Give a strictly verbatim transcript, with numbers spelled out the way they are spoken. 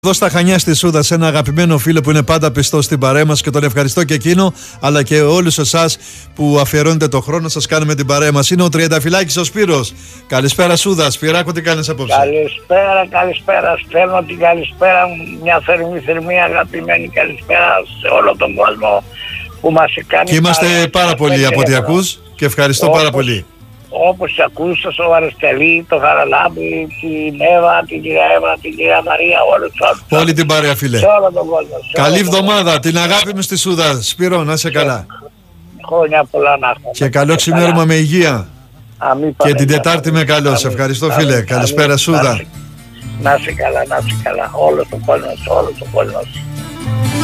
Εδώ στα Χανιά στη Σούδα, σε ένα αγαπημένο φίλο που είναι πάντα πιστός στην παρέα μας και τον ευχαριστώ και εκείνο, αλλά και όλους εσάς που αφιερώνετε το χρόνο σας, κάνουμε την παρέα μας. Είναι ο Τριανταφυλάκης ο Σπύρος. Καλησπέρα Σούδα. Σπυράκο, τι κάνεις απόψε? Καλησπέρα, καλησπέρα. Στέλνω την καλησπέρα μου, μια θερμή θερμή αγαπημένη καλησπέρα σε όλο τον κόσμο που μας κάνει. Και είμαστε πάρα, πάρα πολλοί από ό,τι ακούς και ευχαριστώ όπως, πάρα πολύ. Όπως ακούσατε, ο Αριστελή, το Χαραλάμπη, την Εύα, την κυρία Εύα, την κυρία Μαρία, όλους τους. Όλη την παρέα, φίλε. Σε όλο τον κόσμο. Καλή εβδομάδα, την αγάπη μου στη Σούδα. Σπύρο, να είσαι καλά. Χρόνια πολλά να έχουμε. Και καλό ξημέρωμα με υγεία. Αμή, και την Τετάρτη με καλό. Σε ευχαριστώ, αμή, φίλε. αμή, Καλησπέρα, αμή, Σούδα. Να είσαι καλά, να είσαι καλά. Όλο τον κόσμο, όλο τον κόσμο.